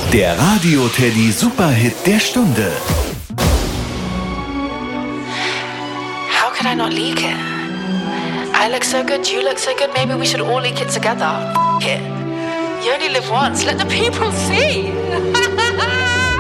Der Radio Teddy Superhit der Stunde. How could I not leak it? I look so good, you look so good, maybe we should all leak it together. F it. You only live once, let the people see.